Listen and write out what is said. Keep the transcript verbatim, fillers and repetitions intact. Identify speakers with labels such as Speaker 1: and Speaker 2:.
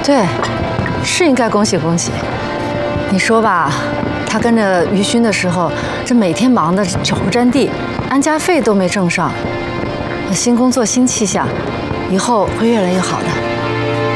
Speaker 1: 对，是应该恭喜恭喜。你说吧，他跟着于勋的时候，这每天忙得脚不沾地，安家费都没挣上。新工作新气象，以后会越来越好的。